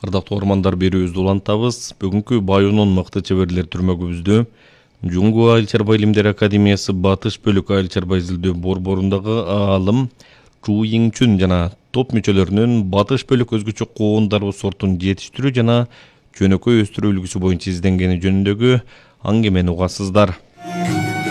Ардактуу ормандар берүүбүздү улантабыз. Бүгүнкү Байонун мыкты чеберлер түрмөгүбүздө Жунгу Айыл чарба илимдер академиясы батыш бөлүк айыл чарба изилдөө борборундагы аалым Чу Йиңчүн жана топ мүчөлөрүнүн батыш бөлүк өзгөчө коондарбы сортун жетиштирүү жана жөнөкөй өстүрүү үлгүсү боюнча изденгени жөнүндөгү аңгемени угасыздар.